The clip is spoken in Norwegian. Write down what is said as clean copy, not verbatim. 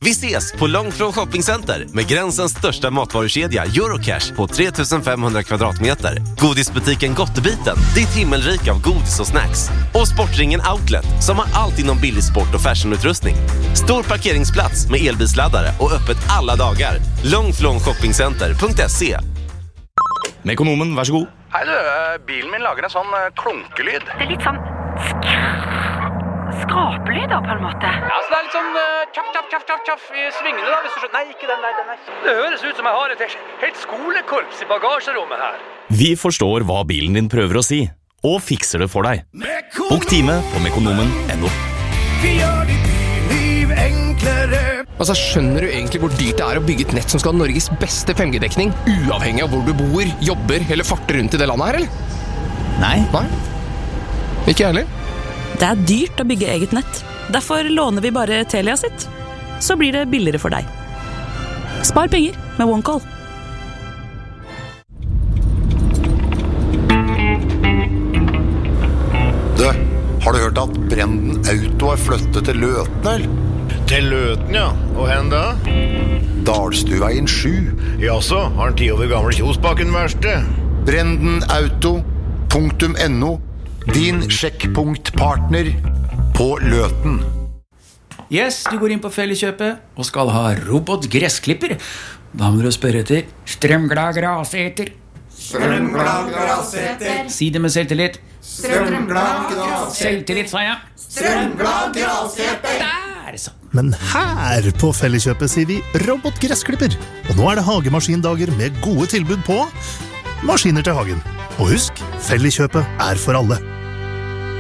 Vi ses på Långflå shoppingcenter med gränsens största matvarukedja Eurocash på 3500 kvadratmeter. Godisbutiken Gottebiten, ditt himmelrike av godis och snacks. Och Sportringen Outlet som har allt inom billig sport och fashionutrustning. Stor parkeringsplats med elbilsladdare och öppet alla dagar. Långflåshoppingcenter.se. Mekonomen, vær så god. Hei du, bilen min lager en sånn klunkelyd. Det litt sånn skrapelyder på en måte. Ja, så det litt sånn tjaff i svingene da, hvis du skjønner. Nei, ikke den der. Det høres ut som jeg har et helt skolekorps i bagasjerommet her. Vi forstår hva bilen din prøver å si, og fikser det for deg. Bok time på mekonomen.no. Vi gjør ditt liv enklere. Altså, skjønner du egentlig hvor dyrt det å bygge et nett som skal ha Norges beste 5G-dekning, uavhengig av hvor du bor, jobber eller farter rundt i det landet her, eller? Nei. Ikke heller. Det dyrt å bygge eget nett. Derfor låner vi bare Telia sitt. Så blir det billigere for deg. Spar penger med OneCall. Du, har du hørt at Brenden Auto har flyttet til Løten, eller? Til Løten, ja. Og hen da? Dalstuveien 7. Jaså, har en 10 år gamle Kjosbakken verste? Brendenauto.no. Din sjekkpunktpartner på Løten. Yes, du går inn på Felleskjøpet og skal ha robotgressklipper. Da må du spørre etter strømglad graseter. Strømglad graseter. Si det med selvtillit. Strømglad graseter. Selvtillit, sa jeg. Strømglad graseter. Der, så. Men her på Felleskjøpet sier vi robotgressklipper. Og nå det hagemaskindager med gode tilbud på maskiner til hagen. Og husk, Felleskjøpet for alle.